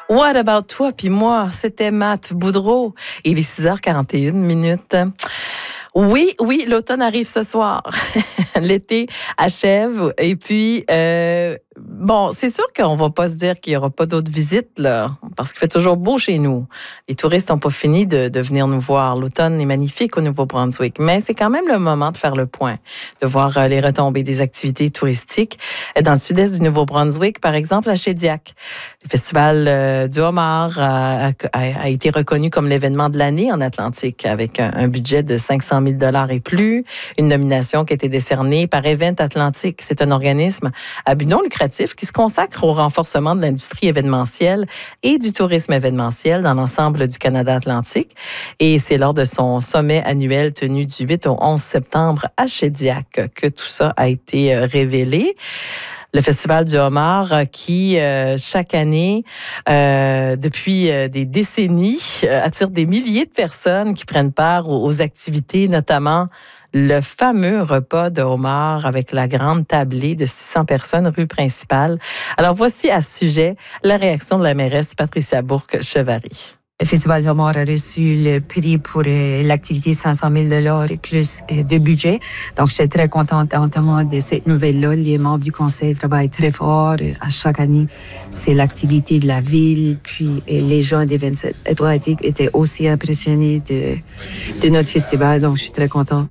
What about toi puis moi? C'était Matt Boudreau. Il est 6h41. Oui, l'automne arrive ce soir. L'été achève. Et puis, bon, c'est sûr qu'on va pas se dire qu'il y aura pas d'autres visites, là, parce qu'il fait toujours beau chez nous. Les touristes n'ont pas fini de venir nous voir. L'automne est magnifique au Nouveau-Brunswick, mais c'est quand même le moment de faire le point, de voir les retombées des activités touristiques. Dans le sud-est du Nouveau-Brunswick, par exemple, à Shediac, le festival du homard a été reconnu comme l'événement de l'année en Atlantique, avec un budget de 500 000 $ et plus, une nomination qui a été décernée par Event Atlantique. C'est un organisme à but non lucratif qui se consacre au renforcement de l'industrie événementielle et du tourisme événementiel dans l'ensemble du Canada atlantique. Et c'est lors de son sommet annuel tenu du 8 au 11 septembre à Shediac que tout ça a été révélé. Le Festival du homard qui, chaque année, depuis des décennies, attire des milliers de personnes qui prennent part aux activités, notamment le fameux repas de homard avec la grande tablée de 600 personnes rue principale. Alors, voici à ce sujet la réaction de la mairesse Patricia Bourque-Chevary. Le Festival du homard a reçu le prix pour l'activité 500 000 $ et plus de budget. Donc, j'étais très contente d'entendre de cette nouvelle-là. Les membres du conseil travaillent très fort. À chaque année, c'est l'activité de la ville. Puis, les gens des 27 Atlantiques étaient aussi impressionnés de notre festival. Donc, je suis très contente.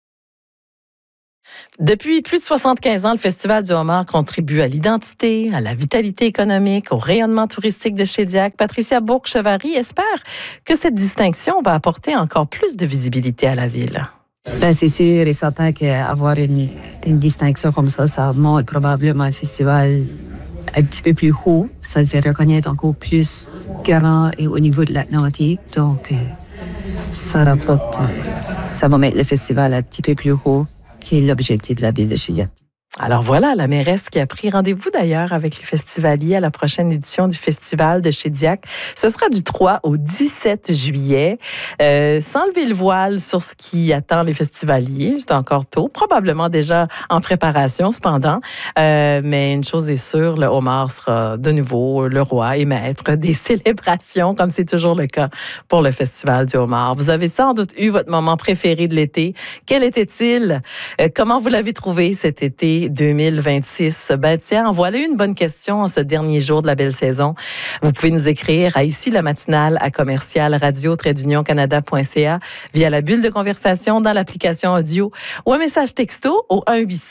Depuis plus de 75 ans, le Festival du homard contribue à l'identité, à la vitalité économique, au rayonnement touristique de Shediac. Patricia Bourque-Chevary espère que cette distinction va apporter encore plus de visibilité à la ville. Ben, c'est sûr et certain qu'avoir une distinction comme ça montre probablement un festival un petit peu plus haut. Ça le fait reconnaître encore plus grand et au niveau de l'Atlantique. Donc, ça va mettre le festival un petit peu plus haut, qui est l'objectif de la ville de Shediac. Alors voilà, la mairesse qui a pris rendez-vous d'ailleurs avec les festivaliers à la prochaine édition du Festival de Shediac. Ce sera du 3 au 17 juillet. Sans lever le voile sur ce qui attend les festivaliers, c'est encore tôt, probablement déjà en préparation cependant. Mais une chose est sûre, le homard sera de nouveau le roi et maître des célébrations, comme c'est toujours le cas pour le Festival du homard. Vous avez sans doute eu votre moment préféré de l'été. Quel était-il? Comment vous l'avez trouvé cet été 2026? Ben tiens, voilà une bonne question en ce dernier jour de la belle saison. Vous pouvez nous écrire à ici la matinale à commercial radio-canada.ca via la bulle de conversation dans l'application audio ou un message texto au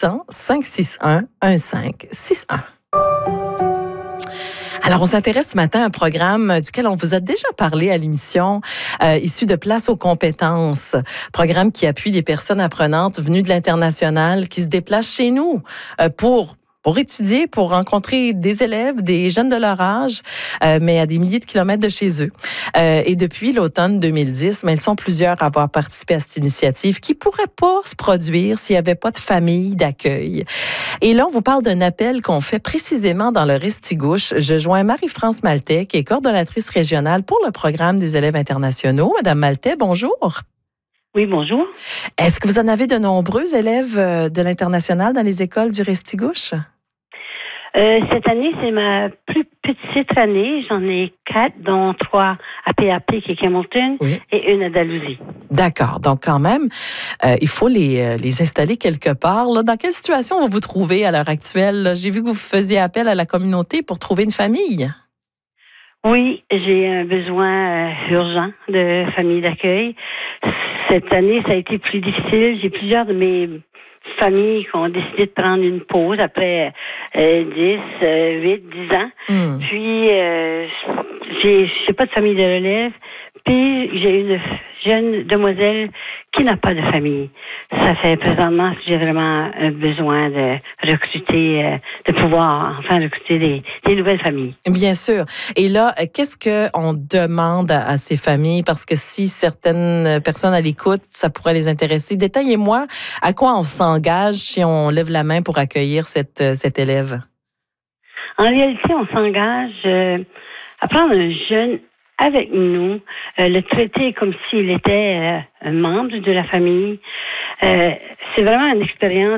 1-800-561-1561. Alors, on s'intéresse ce matin à un programme duquel on vous a déjà parlé à l'émission, issu de Place aux compétences. Programme qui appuie des personnes apprenantes venues de l'international qui se déplacent chez nous pour étudier, pour rencontrer des élèves, des jeunes de leur âge, mais à des milliers de kilomètres de chez eux. Et depuis l'automne 2010, mais ils sont plusieurs à avoir participé à cette initiative qui pourrait pas se produire s'il n'y avait pas de famille d'accueil. Et là, on vous parle d'un appel qu'on fait précisément dans le Restigouche. Je joins Marie-France Maltais, qui est coordonnatrice régionale pour le programme des élèves internationaux. Madame Maltais, bonjour. Oui, bonjour. Est-ce que vous en avez de nombreux élèves de l'international dans les écoles du Restigouche? Cette année, c'est ma plus petite année. J'en ai 4, dont 3 à PAP, qui est Hamilton, oui, et une à Dalhousie. D'accord. Donc, quand même, il faut les installer quelque part. Là, dans quelle situation vous vous trouvez à l'heure actuelle? Là? J'ai vu que vous faisiez appel à la communauté pour trouver une famille. Oui, j'ai un besoin urgent de famille d'accueil. Cette année, ça a été plus difficile. J'ai plusieurs de mes familles qui ont décidé de prendre une pause après 10, 8, 10 ans. Puis, j'ai pas de famille de relève. Puis, j'ai une jeune demoiselle qui n'a pas de famille. Ça fait présentement que j'ai vraiment besoin de recruter, de pouvoir enfin recruter des nouvelles familles. Bien sûr. Et là, qu'est-ce qu'on demande à ces familles? Parce que si certaines personnes à l'écoute, ça pourrait les intéresser. Détaillez-moi à quoi on s'engage si on lève la main pour accueillir cet élève. En réalité, on s'engage à prendre un jeune avec nous, le traiter comme s'il était un membre de la famille. C'est vraiment une expérience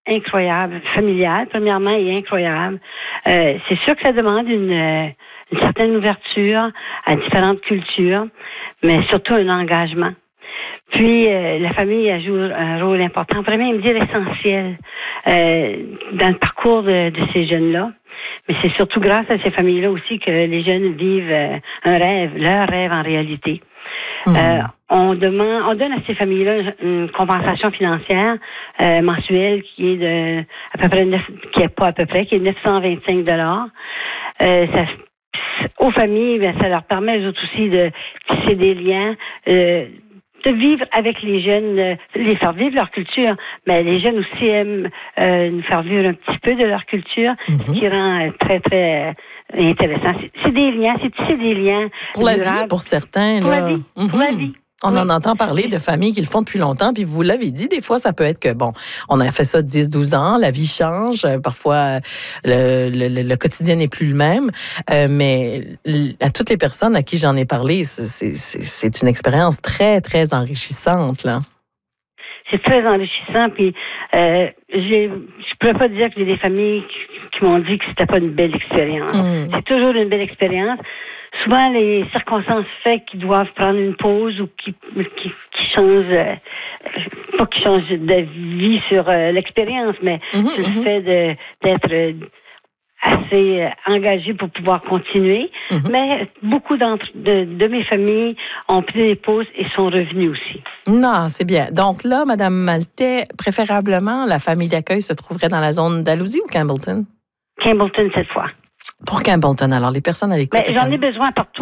incroyable, familiale, premièrement, et incroyable. C'est sûr que ça demande une certaine ouverture à différentes cultures, mais surtout un engagement. Puis, la famille elle joue un rôle important, vraiment, il me dire essentiel dans le parcours de ces jeunes-là. Mais c'est surtout grâce à ces familles-là aussi que les jeunes vivent un rêve, leur rêve en réalité. On donne à ces familles-là une compensation financière mensuelle qui est de à peu près qui est 925 $. Aux familles, bien, ça leur permet eux autres aussi de tisser des liens, de vivre avec les jeunes, les faire vivre leur culture. Mais les jeunes aussi aiment nous faire vivre un petit peu de leur culture, ce qui rend très, très intéressant. C'est des liens, c'est tisser des liens. Pour la vie, pour certains. Pour là. la vie, pour la vie. On en entend parler de familles qui le font depuis longtemps, puis vous l'avez dit, des fois, ça peut être que, bon, on a fait ça 10-12 ans, la vie change, parfois, le quotidien n'est plus le même, mais à toutes les personnes à qui j'en ai parlé, c'est une expérience très, très enrichissante, là. C'est très enrichissant, puis je pourrais pas dire que j'ai des familles qui m'ont dit que c'était pas une belle expérience. C'est toujours une belle expérience. Souvent, les circonstances fait qu'ils doivent prendre une pause ou qui changent, pas qu'ils changent de vie sur l'expérience, mais le fait d'être assez engagé pour pouvoir continuer. Mais beaucoup de mes familles ont pris des pauses et sont revenus aussi. Non, c'est bien. Donc là, Mme Maltais, préférablement, la famille d'accueil se trouverait dans la zone d'Alousie ou Campbellton? Campbellton cette fois. Pour Campbellton, alors les personnes à l'écoute. J'en ai besoin partout.